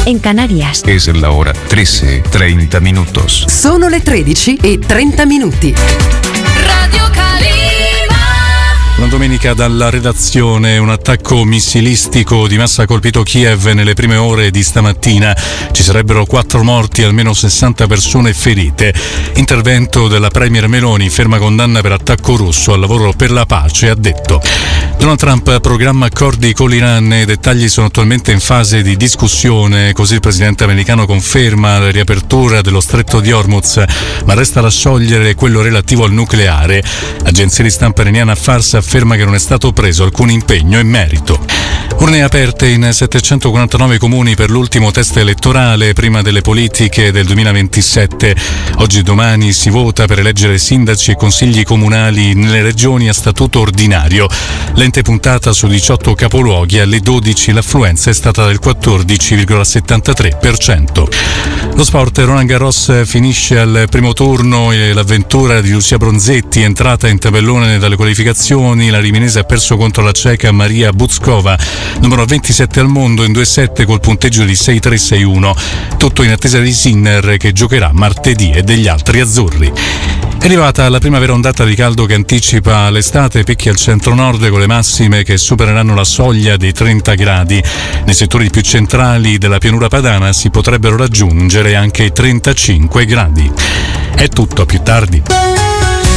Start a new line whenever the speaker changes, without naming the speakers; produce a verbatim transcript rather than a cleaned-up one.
en Canarias.
Es la hora trece, treinta minutos.
Sono le tredici e trenta minuti.
Radio Calima.
Una domenica dalla redazione, un attacco missilistico di massa ha colpito Kiev nelle prime ore di stamattina. Ci sarebbero quattro morti e almeno sessanta persone ferite. Intervento della Premier Meloni, ferma condanna per attacco russo al lavoro per la pace, ha detto. Donald Trump programma accordi con l'Iran, i dettagli sono attualmente in fase di discussione, così il presidente americano conferma la riapertura dello stretto di Hormuz, ma resta da sciogliere quello relativo al nucleare. Agenzia di stampa iraniana Fars afferma che non è stato preso alcun impegno in merito. Urne aperte in settecentoquarantanove comuni per l'ultimo test elettorale prima delle politiche del duemilaventisette. Oggi e domani si vota per eleggere sindaci e consigli comunali nelle regioni a statuto ordinario. L'ente puntata su diciotto capoluoghi, alle dodici l'affluenza è stata del quattordici virgola settantatré per cento. Lo sport, Roland Garros finisce al primo turno e l'avventura di Lucia Bronzetti, entrata in tabellone dalle qualificazioni. La riminese ha perso contro la ceca Maria Buzkova, numero ventisette al mondo, in due sette col punteggio di sei tre sei uno. Tutto in attesa di Sinner, che giocherà martedì, e degli altri azzurri. È arrivata la primavera ondata di caldo che anticipa l'estate, picchi al centro-nord con le massime che supereranno la soglia dei trenta gradi. Nei settori più centrali della pianura padana si potrebbero raggiungere anche i trentacinque gradi. È tutto, a più tardi.